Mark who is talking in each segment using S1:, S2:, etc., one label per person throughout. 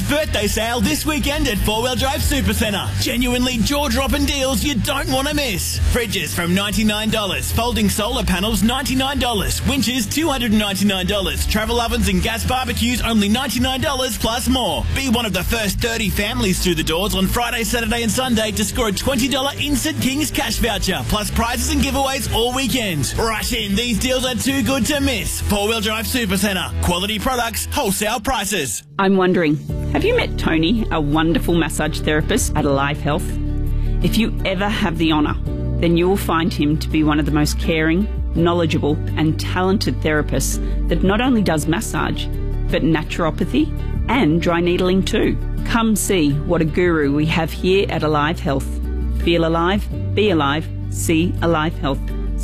S1: birthday sale this weekend at 4 Wheel Drive Supercentre. Genuinely jaw-dropping deals you don't want to miss. Fridges from $99. Folding solar panels, $99. Winches, $299. Travel ovens and gas barbecues, only $99 plus more. Be one of the first 30 families through the doors on Friday, Saturday and Sunday to score a $20 Instant Kings cash voucher, plus prizes and giveaways all weekend. Rush in, these deals are too good to miss. 4 Wheel Drive Supercentre. Quality products, wholesale prices.
S2: I'm wondering, have you met Tony, a wonderful massage therapist at Alive Health? If you ever have the honour, then you will find him to be one of the most caring, knowledgeable and talented therapists that not only does massage, but naturopathy and dry needling too. Come see what a guru we have here at Alive Health. Feel alive, be alive, see Alive Health.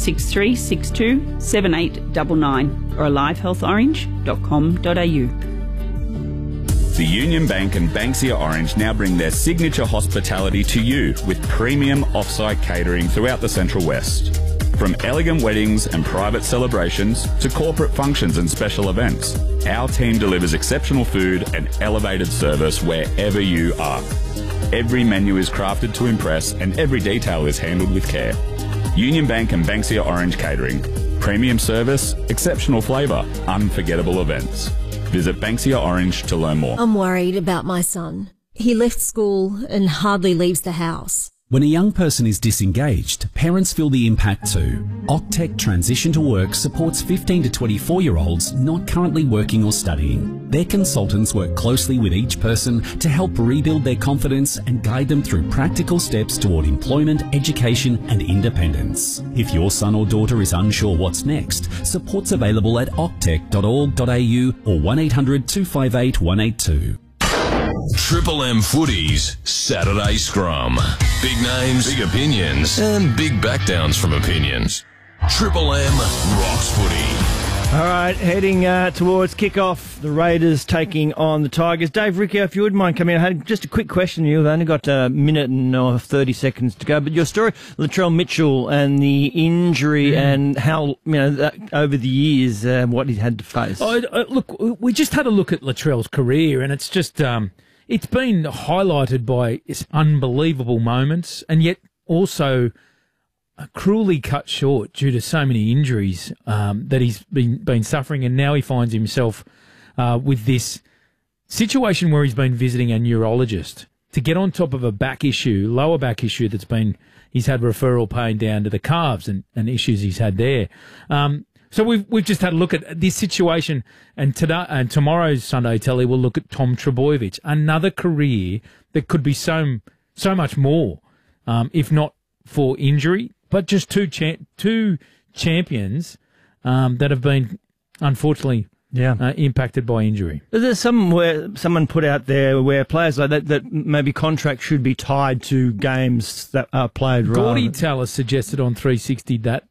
S2: 6362 7899 or alivehealthorange.com.au.
S3: The Union Bank and Banksia Orange now bring their signature hospitality to you with premium off-site catering throughout the Central West. From elegant weddings and private celebrations to corporate functions and special events, our team delivers exceptional food and elevated service wherever you are. Every menu is crafted to impress and every detail is handled with care. Union Bank and Banksia Orange Catering. Premium service, exceptional flavour, unforgettable events. Visit Banksia Orange to learn more.
S4: I'm worried about my son. He left school and hardly leaves the house.
S5: When a young person is disengaged, parents feel the impact too. Octec Transition to Work supports 15 to 24-year-olds not currently working or studying. Their consultants work closely with each person to help rebuild their confidence and guide them through practical steps toward employment, education and independence. If your son or daughter is unsure what's next, support's available at octec.org.au or 1800 258 182.
S6: Triple M Footy's Saturday Scrum. Big names, big opinions, and big backdowns from opinions. Triple M rocks footy.
S7: All right, heading towards kickoff, the Raiders taking on the Tigers. Dave Riccio, if you wouldn't mind coming in, I had just a quick question. You've only got a minute and 30 seconds to go, but your story, Latrell Mitchell and the injury and how, over the years, what he had to face.
S8: Look, we just had a look at Latrell's career, and it's just... it's been highlighted by its unbelievable moments and yet also cruelly cut short due to so many injuries that he's been suffering, and now he finds himself with this situation where he's been visiting a neurologist to get on top of a lower back issue he's had referral pain down to the calves and issues he's had there. So we've just had a look at this situation, and today and tomorrow's Sunday Telly will look at Tom Trbojevic, another career that could be so much more, if not for injury, but just two champions that have been unfortunately impacted by injury.
S7: There's someone put out there where players like that maybe contracts should be tied to games that are played.
S8: Gordy Tallis suggested on 360 that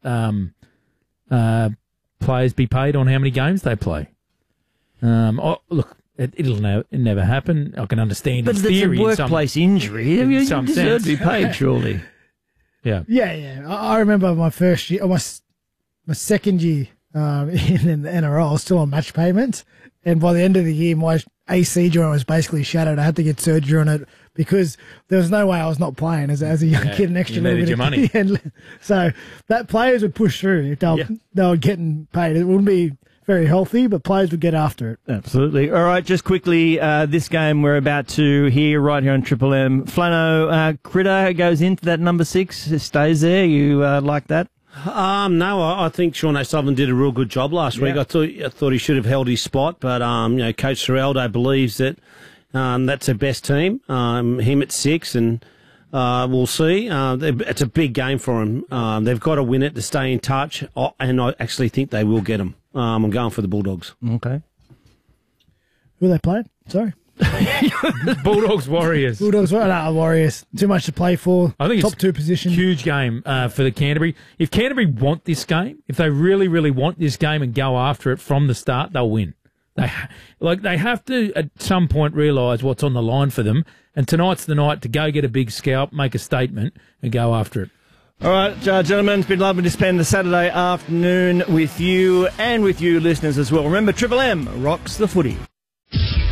S8: players be paid on how many games they play. Look, it'll never happen. I can understand its theory.
S7: But it's a workplace injury. You deserve to be paid, surely.
S8: Yeah.
S9: I remember my first year, my second year in the NRL, I was still on match payments, and by the end of the year, my AC joint was basically shattered. I had to get surgery on it because there was no way I was not playing as a young kid. An extra little bit
S8: your money.
S9: So that players would push through if they were getting paid. It wouldn't be very healthy, but players would get after it.
S7: Absolutely. All right, just quickly, this game we're about to hear right here on Triple M. Flano, Critter goes into that number 6, stays there. You like that?
S10: No, I think Sean O'Sullivan did a real good job last week. I thought he should have held his spot, but Coach Ciraldo believes that that's their best team. Him at 6, and we'll see. It's a big game for him. They've got to win it to stay in touch, and I actually think they will get them. I'm going for the Bulldogs.
S7: Okay.
S9: Who are they playing? Sorry.
S8: Bulldogs, Warriors.
S9: Warriors. Too much to play for.
S8: I think
S9: top
S8: it's
S9: 2 position.
S8: Huge game for the Canterbury. If Canterbury want this game, if they really, really want this game and go after it from the start, they'll win. They have to at some point realise what's on the line for them, and tonight's the night to go get a big scalp, make a statement, and go after it.
S7: All right, gentlemen, it's been lovely to spend the Saturday afternoon with you and with you listeners as well. Remember, Triple M rocks the footy.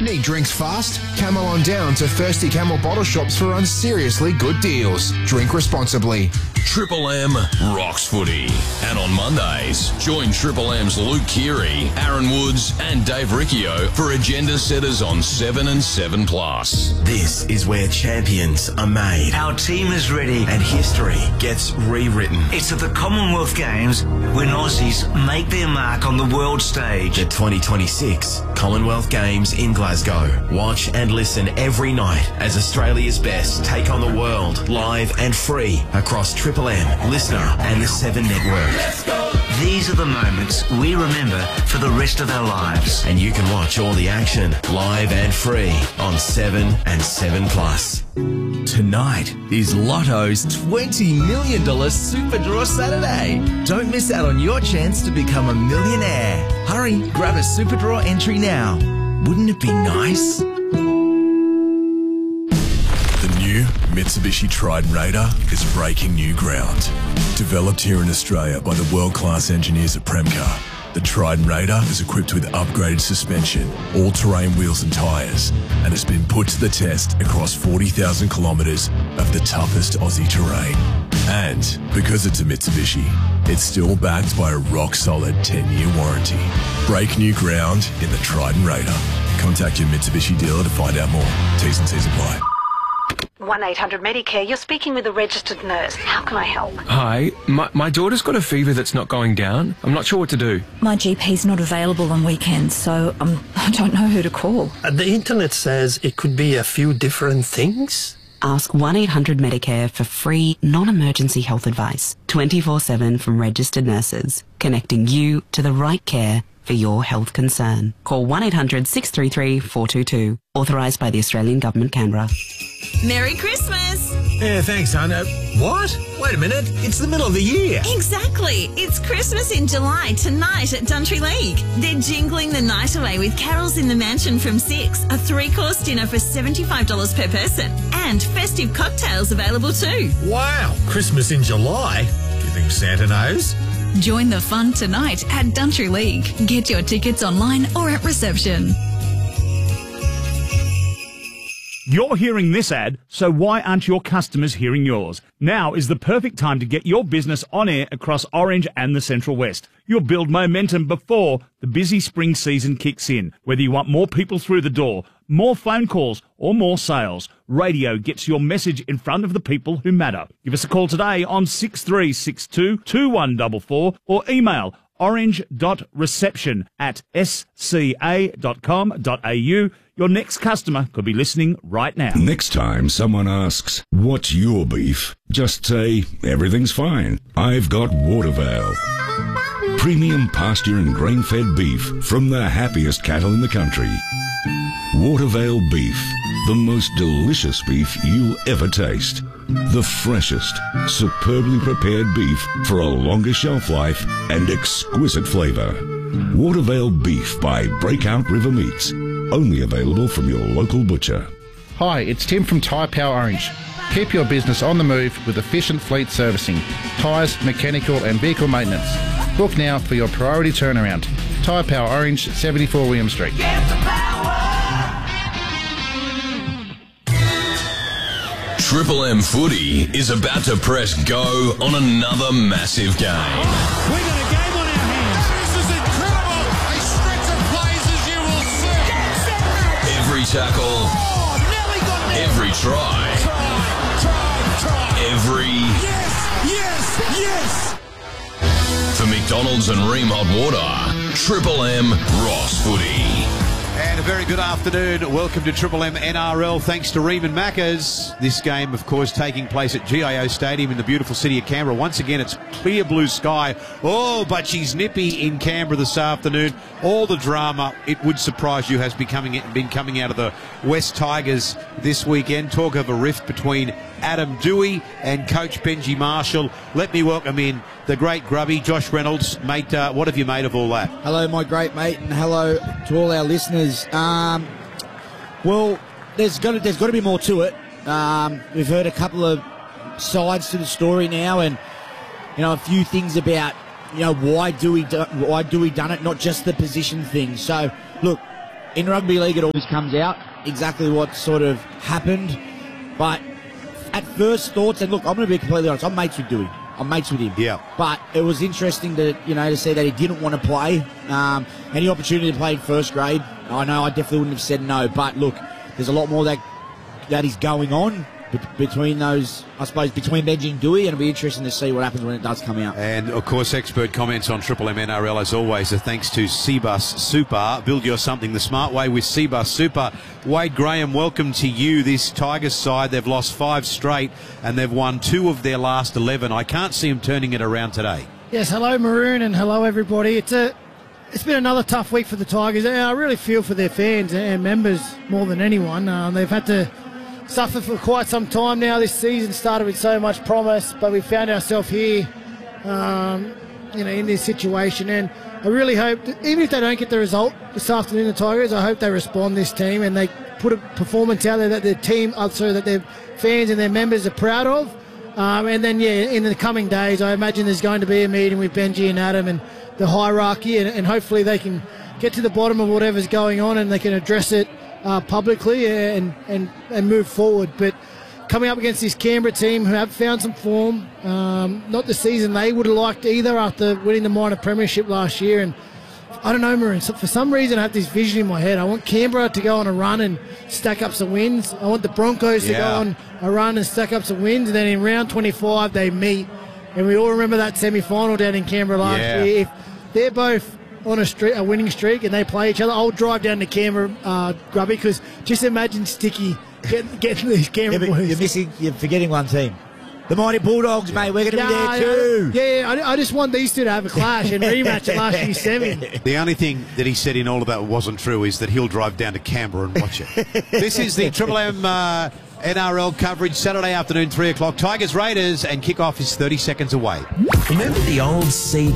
S11: Need drinks fast? Camel on down to Thirsty Camel bottle shops for unseriously good deals. Drink responsibly.
S6: Triple M rocks footy. And on Mondays, join Triple M's Luke Keary, Aaron Woods and Dave Riccio for agenda setters on 7 and 7+.
S12: This is where champions are made.
S13: Our team is ready.
S12: And history gets rewritten.
S13: It's at the Commonwealth Games when Aussies make their mark on the world stage.
S12: The 2026 Commonwealth Games in Glasgow. Watch and listen every night as Australia's best take on the world live and free across Triple M, Listener and the 7 Network.
S13: Let's go. These are the moments we remember for the rest of our lives.
S12: And you can watch all the action live and free on 7 and 7+.
S14: Tonight is Lotto's $20 million Super Draw Saturday. Don't miss out on your chance to become a millionaire. Hurry, grab a Super Draw entry now. Wouldn't it be nice?
S15: The new Mitsubishi Triton Raider is breaking new ground. Developed here in Australia by the world-class engineers at Premcar, the Triton Raider is equipped with upgraded suspension, all-terrain wheels and tyres, and has been put to the test across 40,000 kilometres of the toughest Aussie terrain. And because it's a Mitsubishi, it's still backed by a rock-solid 10-year warranty. Break new ground in the Triton Raider. Contact your Mitsubishi dealer to find out more. T's and C's apply.
S16: 1-800-Medicare, you're speaking with a registered nurse. How can I help?
S17: Hi, my daughter's got a fever that's not going down. I'm not sure what to do.
S18: My GP's not available on weekends, so I don't know who to call.
S19: The internet says it could be a few different things.
S20: Ask 1-800-Medicare for free, non-emergency health advice, 24/7 from registered nurses, connecting you to the right care for your health concern. Call 1-800-633-422. Authorised by the Australian Government, Canberra.
S21: Merry Christmas!
S22: Yeah, thanks, hon. What? Wait a minute. It's the middle of the year.
S21: Exactly. It's Christmas in July tonight at Duntry League. They're jingling the night away with carols in the mansion from 6, a 3-course dinner for $75 per person, and festive cocktails available too.
S22: Wow. Christmas in July? Do you think Santa knows?
S21: Join the fun tonight at Duntry League. Get your tickets online or at reception.
S23: You're hearing this ad, so why aren't your customers hearing yours? Now is the perfect time to get your business on air across Orange and the Central West. You'll build momentum before the busy spring season kicks in. Whether you want more people through the door, more phone calls, or more sales, radio gets your message in front of the people who matter. Give us a call today on 6362 2144 or email orange.reception@sca.com.au. Your next customer could be listening right now.
S24: Next time someone asks, what's your beef? Just say, everything's fine. I've got Watervale. Premium pasture and grain-fed beef from the happiest cattle in the country. Watervale beef, the most delicious beef you'll ever taste. The freshest, superbly prepared beef for a longer shelf life and exquisite flavour. Watervale beef by Breakout River Meats. Only available from your local butcher.
S25: Hi, it's Tim from Tyre Power Orange. Keep your business on the move with efficient fleet servicing, tyres, mechanical and vehicle maintenance. Book now for your priority turnaround. Tyre Power Orange, 74 William Street.
S6: Triple M Footy is about to press go on another massive game.
S26: We got a game on our hands. This is incredible. A stretch of plays as you will see.
S6: Every tackle. Every try. Every.
S26: Yes.
S6: For McDonald's and Ream Hot Water, Triple M rocks footy.
S27: And a very good afternoon. Welcome to Triple M NRL. Thanks to Ream Macca's. This game, of course, taking place at GIO Stadium in the beautiful city of Canberra. Once again, it's clear blue sky. Oh, but she's nippy in Canberra this afternoon. All the drama, it would surprise you, has been coming out of the West Tigers this weekend. Talk of a rift between Adam Dewey and Coach Benji Marshall. Let me welcome in the great grubby, Josh Reynolds. Mate, what have you made of all that?
S28: Hello, my great mate, and hello to all our listeners. Well, there's got to be more to it. We've heard a couple of sides to the story now, and a few things about why Dewey done it, not just the position thing. So, look, in rugby league it always comes out exactly what sort of happened. But at first thoughts, and look, I'm going to be completely honest, I'm mates with Dewey. I'm mates with him.
S27: Yeah.
S28: But it was interesting to see that he didn't want to play. Any opportunity to play in first grade, I know I definitely wouldn't have said no. But look, there's a lot more that is going on between those, I suppose, between Benji and Dewey, and it'll be interesting to see what happens when it does come out.
S27: And, of course, expert comments on Triple M NRL, as always, are thanks to Cbus Super. Build your something the smart way with Cbus Super. Wade Graham, welcome to you. This Tigers side, they've lost 5 straight, and they've won 2 of their last 11. I can't see them turning it around today.
S1: Yes, hello, Maroon, and hello, everybody. It's been another tough week for the Tigers. I really feel for their fans and members more than anyone. They've had to suffer for quite some time now. This season started with so much promise, but we found ourselves here, in this situation. And I really hope, that even if they don't get the result this afternoon, the Tigers, I hope they respond, this team, and they put a performance out there that their team, so that their fans and their members are proud of. And then, in the coming days, I imagine there's going to be a meeting with Benji and Adam and the hierarchy, and hopefully they can get to the bottom of whatever's going on and they can address it publicly and move forward. But coming up against this Canberra team who have found some form, not the season they would have liked either after winning the minor premiership last year. And I don't know, Maroon, so for some reason I have this vision in my head. I want Canberra to go on a run and stack up some wins. I want the Broncos to go on a run and stack up some wins, and then in round 25 they meet. And we all remember that semi-final down in Canberra last year. If they're both on a winning streak and they play each other, I'll drive down to Canberra, Grubby, because just imagine Sticky getting these Canberra boys.
S28: You're forgetting one team. The Mighty Bulldogs, mate. We're going to be there too.
S1: I just want these two to have a clash and rematch at last year's semi.
S27: The only thing that he said in all of that wasn't true is that he'll drive down to Canberra and watch it. This is the Triple M NRL coverage, Saturday afternoon, 3 o'clock. Tigers Raiders, and kickoff is 30 seconds away.
S12: Remember the old